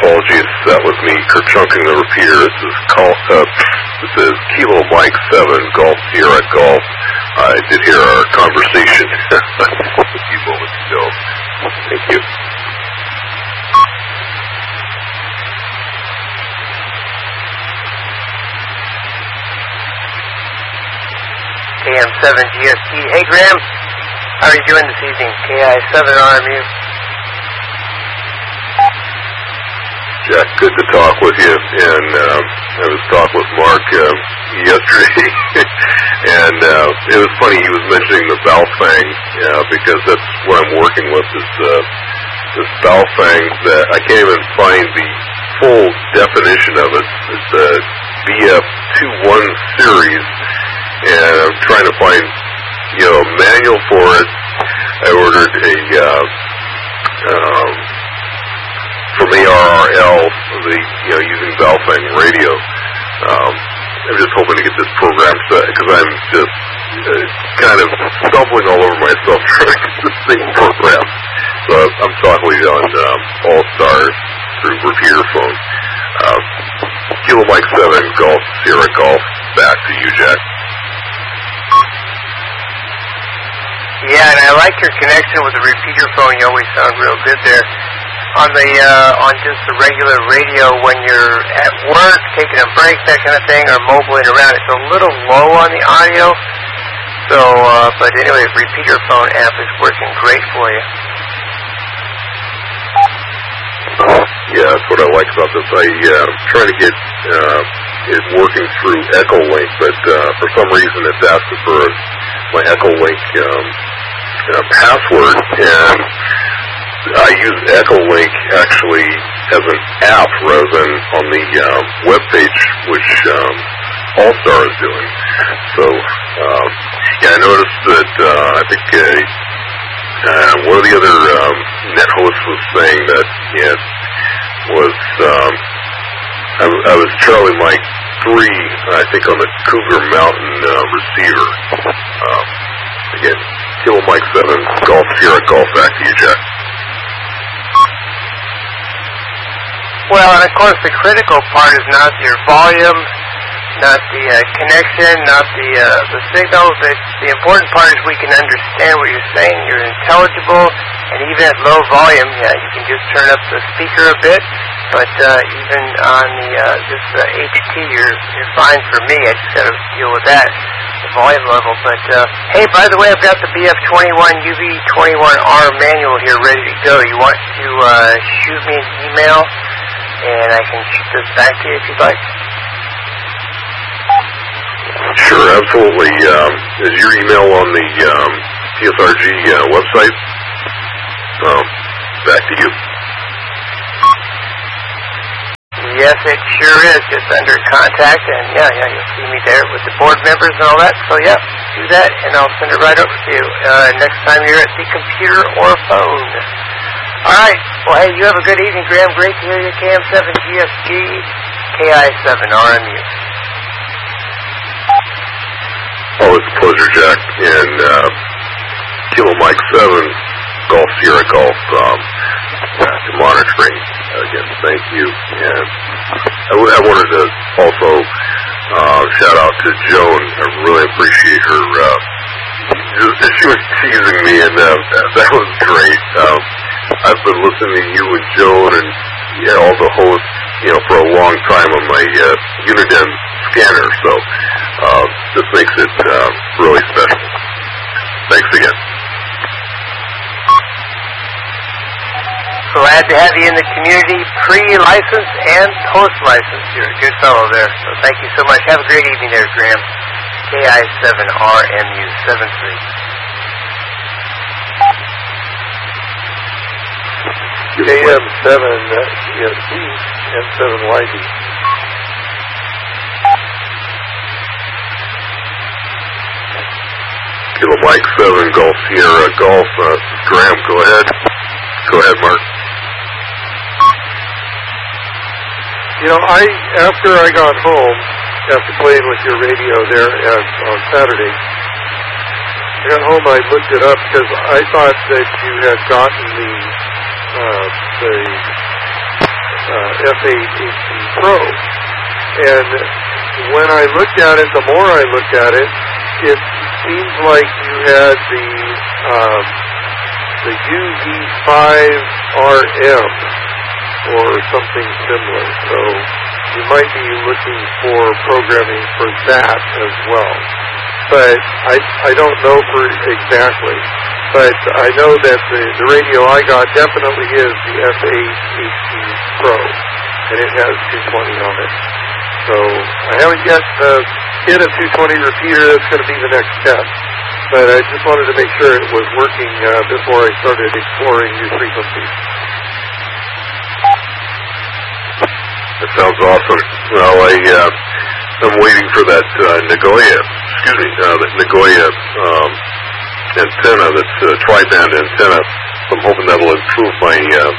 apologies. That was me kerchunking the repeater. This is Kilo Mike 7, Golf Sierra Golf. I did hear our conversation a few moments ago. Thank you. KM7 GST. Hey, Graham. How are you doing this evening? KI7 RMU. Jack, good to talk with you. And I was talking with Mark yesterday, and it was funny. He was mentioning the Baofeng because that's what I'm working with. Is this Baofeng that I can't even find the full definition of it. It's the BF21 series. And I'm trying to find, a manual for it. I ordered from ARRL, using Baofeng radio. I'm just hoping to get this program set because I'm just kind of stumbling all over myself trying to get this thing programmed. So I'm talking on All Stars through repeater phone. Kilo Mike 7, Golf, Sierra Golf. Back to you, Jack. Yeah, and I like your connection with the repeater phone. You always sound real good there. On just the regular radio, when you're at work, taking a break, that kind of thing, or mobiling around, it's a little low on the audio. So, but anyway, the repeater phone app is working great for you. Yeah, that's what I like about this. I'm trying to get it working through Echolink, but for some reason it's asking for my Echolink password, and I use Echolink actually as an app rather than on the web page, which All-Star is doing. So, I noticed that I think one of the other net hosts was saying that I was Charlie Mike 3, I think, on the Cougar Mountain receiver. Again, Kilo Mike 7, Golf Sierra Golf. Back to you, Jack. Well, and of course the critical part is not your volume, not the connection, not the signal. The important part is we can understand what you're saying. You're intelligible, and even at low volume, you can just turn up the speaker a bit. But even on this HT, you're fine for me. I just got to deal with that, the volume level. But hey, by the way, I've got the BF21 UV21R manual here ready to go. You want to shoot me an email, and I can shoot this back to you if you'd like. Sure, absolutely. Is your email on the TSRG website? Back to you. Yes, it sure is. Just under contact, and you'll see me there with the board members and all that. So do that, and I'll send it right over to you next time you're at the computer or phone. All right. Well, hey, you have a good evening, Graham. Great to hear you. KM7 GSG, KI7 RMU. Always a pleasure, Jack. And Kilo Mike 7, Golf Sierra Golf, monitoring. Again, thank you. And I wanted to also shout out to Joan. I really appreciate her. She was teasing me, and that was great. I've been listening to you and Joan and all the hosts, for a long time on my Uniden scanner. So this makes it really special. Thanks again. Glad to have you in the community, pre-licensed and post-licensed. You're a good fellow there. So thank you so much. Have a great evening there, Graham. KI7RMU 73. KM7 GST, M7YD. Kilo Mike 7, Golf Sierra Golf. Graham, go ahead. Go ahead, Mark. After I got home, after playing with your radio there on Saturday, I got home, I looked it up because I thought that you had gotten the F8 HD Pro. And when I looked at it, the more I looked at it, it seems like you had the UV5RM or something similar. So you might be looking for programming for that as well. But I don't know for exactly. But I know that the radio I got definitely is the F8 HD Pro, and it has 220 on it. So I haven't yet hit a 220 repeater. That's going to be the next step. But I just wanted to make sure it was working before I started exploring new frequencies. That sounds awesome. Well, I'm waiting for that Nagoya antenna, that's a tri-band antenna. I'm hoping that will improve my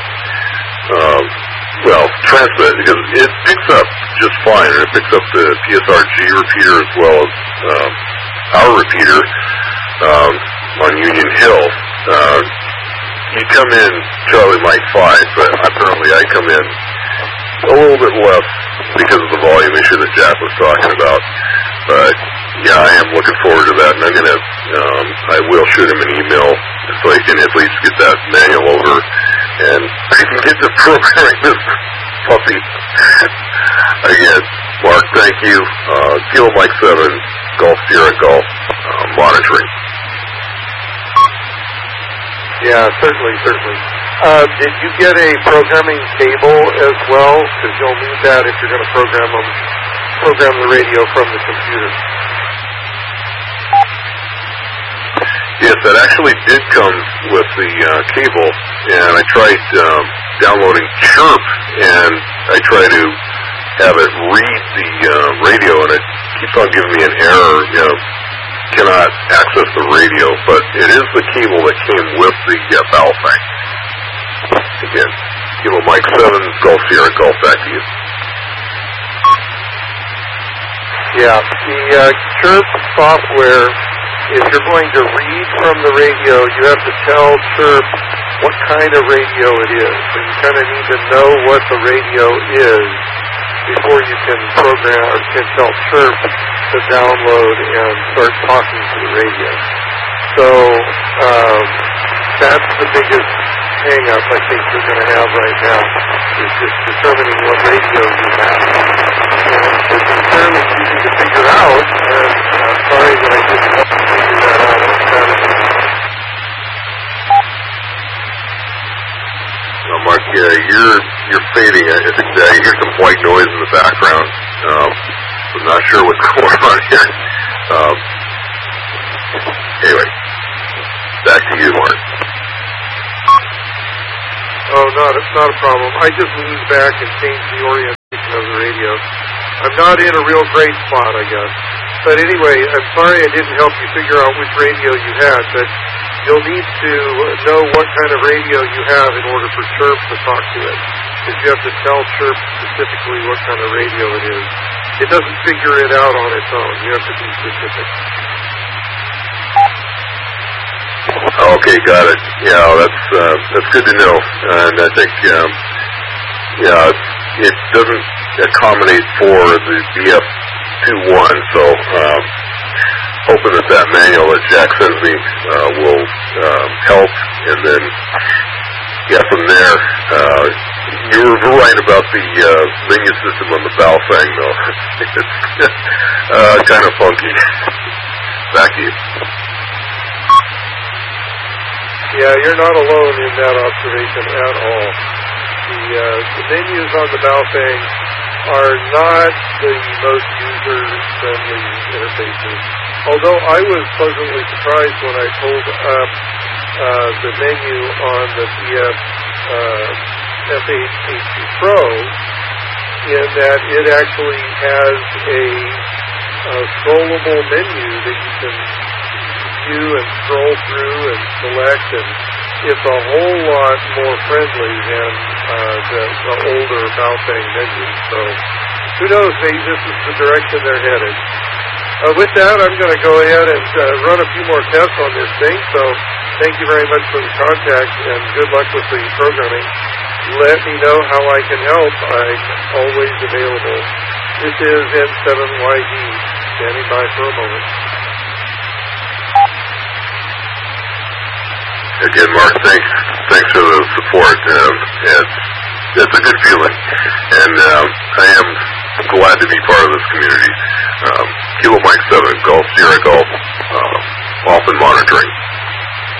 transmit, because it picks up just fine, and it picks up the PSRG repeater as well as our repeater on Union Hill. You come in Charlie Mike 5, but apparently I come in a little bit less because of the volume issue that Jack was talking about. But yeah, I am looking forward to that, and I will shoot him an email so I can at least get that manual over, and I can get to programming this puppy. Again, Mark, thank you. Kilo Mike 7, Golf Sierra Golf, monitoring. Yeah, certainly. Did you get a programming cable as well? Because you'll need that if you're going to program the radio from the computer. Yes, that actually did come with the cable, and I tried downloading Chirp, and I try to have it read the radio, and it keeps on giving me an error, cannot access the radio, but it is the cable that came with the Baofeng. Again, Kilo Mike 7, Golf Sierra Golf, back to you. Yeah, the Chirp software, if you're going to read from the radio, you have to tell Chirp what kind of radio it is. So you kind of need to know what the radio is before you can program or can tell Chirp to download and start talking to the radio. So that's the biggest hang-up I think you're going to have right now, is just determining what radio you have. And it's fairly easy to figure out, and I'm sorry that I didn't help you figure that out on Saturday. Mark, you're fading. I think I hear some white noise in the background. I'm not sure what's going on here. Anyway, back to you, Mark. Oh, it's not a problem. I just leaned back and changed the orientation of the radio. I'm not in a real great spot, I guess. But anyway, I'm sorry I didn't help you figure out which radio you had, but you'll need to know what kind of radio you have in order for Chirp to talk to it. Because you have to tell Chirp specifically what kind of radio it is. It doesn't figure it out on its own. You have to be specific. Okay, got it. Yeah, that's good to know. And I think, it doesn't accommodate for the BF21, so hoping that manual that Jack sends me will help, and then, from there, you were right about the menu system on the Baofeng, though. It's kind of funky. Back to you. Yeah, you're not alone in that observation at all. The menus on the Baofeng are not the most user-friendly interfaces. Although I was pleasantly surprised when I pulled up the menu on the F8 HD Pro, in that it actually has a scrollable menu that you can view and scroll through and select, and it's a whole lot more friendly than the older Baofeng menu. So who knows, maybe this is the direction they're headed. With that, I'm going to go ahead and run a few more tests on this thing. So thank you very much for the contact, and good luck with the programming. let me know how I can help. I'm always available. This is N7YD, standing by for a moment. Again, Mark, thanks for the support. It's a good feeling, and I am glad to be part of this community. Kilo Mike 7, Golf Sierra Golf, off and monitoring.